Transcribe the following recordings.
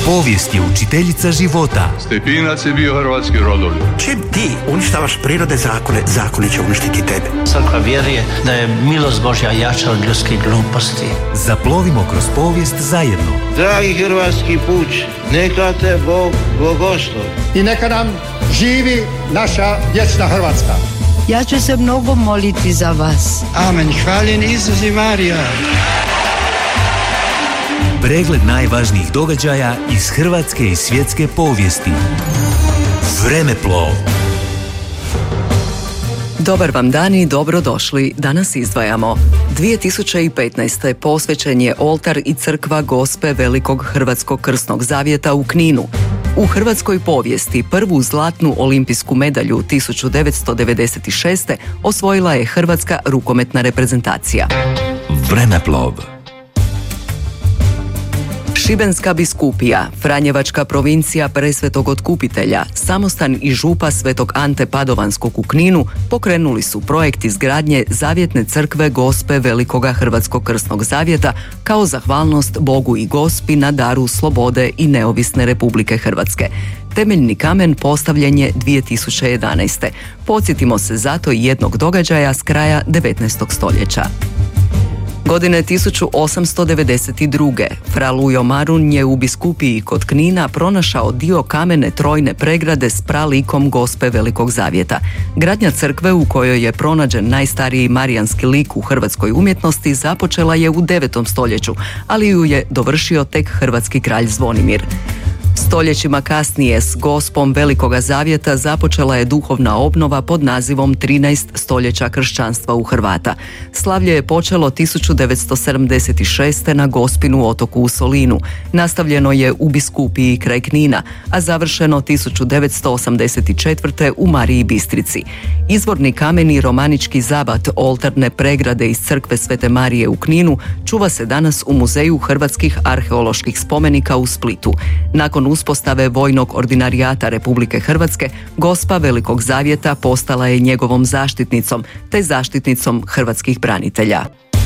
Povijest je učiteljica života. Stepinac je bio hrvatski rodoljub. Čim ti uništavaš prirode zakone, zakoni će uništiti tebe. Crkva vjeruje da je milost Božja jača od ljudskih gluposti. Zaplovimo kroz povijest zajedno. Dragi hrvatski puč, neka te Bog blagoslovi. I neka nam živi naša vječna Hrvatska. Ja ću se mnogo moliti za vas. Amen. Hvaljen Isus i Marija. Pregled najvažnijih događaja iz hrvatske i svjetske povijesti. Vremeplov. Dobar vam dan i dobrodošli. Danas izdvajamo. 2015. posvećen je oltar i crkva Gospe Velikog Hrvatskog krsnog zavjeta u Kninu. U hrvatskoj povijesti prvu zlatnu olimpijsku medalju 1996. osvojila je hrvatska rukometna reprezentacija. Vremeplov. Šibenska biskupija, Franjevačka provincija Presvetog Otkupitelja, samostan i župa Svetog Ante Padovanskog u Kninu pokrenuli su projekt izgradnje Zavjetne crkve Gospe Velikoga Hrvatskog krsnog zavjeta kao zahvalnost Bogu i Gospi na daru slobode i neovisne Republike Hrvatske. Temeljni kamen postavljen je 2011. Podsjetimo se zato i jednog događaja s kraja 19. stoljeća. Godine 1892. fra Lujo Marun je u biskupiji kod Knina pronašao dio kamene trojne pregrade s pralikom Gospe Velikog zavjeta. Gradnja crkve u kojoj je pronađen najstariji marijanski lik u hrvatskoj umjetnosti započela je u 9. stoljeću, ali ju je dovršio tek hrvatski kralj Zvonimir. Stoljećima kasnije s Gospom Velikoga zavjeta započela je duhovna obnova pod nazivom 13 stoljeća kršćanstva u Hrvata. Slavlje je počelo 1976. na Gospinu otoku u Solinu. Nastavljeno je u biskupiji kraj Knina, a završeno 1984. u Mariji Bistrici. Izvorni kameni romanički zabat oltarne pregrade iz crkve Svete Marije u Kninu čuva se danas u Muzeju hrvatskih arheoloških spomenika u Splitu. Nakon uspostave vojnog ordinarijata Republike Hrvatske, Gospa Velikog zavjeta postala je njegovom zaštitnicom, te zaštitnicom hrvatskih branitelja.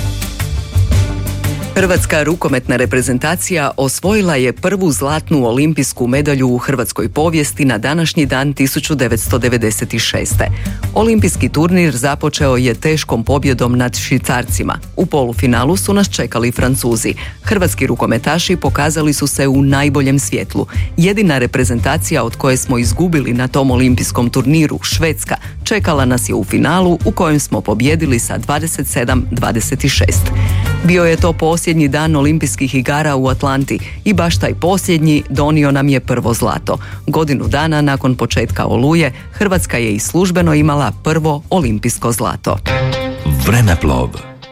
Hrvatska rukometna reprezentacija osvojila je prvu zlatnu olimpijsku medalju u hrvatskoj povijesti na današnji dan 1996. Olimpijski turnir započeo je teškom pobjedom nad Švicarcima. U polufinalu su nas čekali Francuzi. Hrvatski rukometaši pokazali su se u najboljem svjetlu. Jedina reprezentacija od koje smo izgubili na tom olimpijskom turniru, Švedska, čekala nas je u finalu u kojem smo pobijedili sa 27-26. Bio je to posljednji dan olimpijskih igara u Atlanti i baš taj posljednji donio nam je prvo zlato. Godinu dana nakon početka Oluje, Hrvatska je i službeno imala prvo olimpijsko zlato. Vremeplov.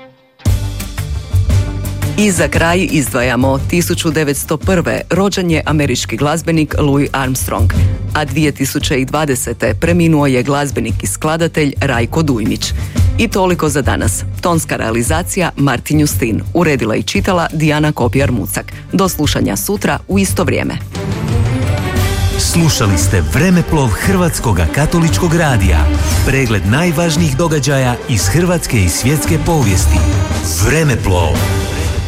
I za kraj izdvajamo 1901. rođen je američki glazbenik Louis Armstrong, a 2020. preminuo je glazbenik i skladatelj Rajko Dujmić. I toliko za danas. Tonska realizacija Martin Justin, uredila i čitala Dijana Kopjar-Mucak. Do slušanja sutra u isto vrijeme. Slušali ste Vremeplov Hrvatskoga katoličkog radija. Pregled najvažnijih događaja iz hrvatske i svjetske povijesti. Vremeplov.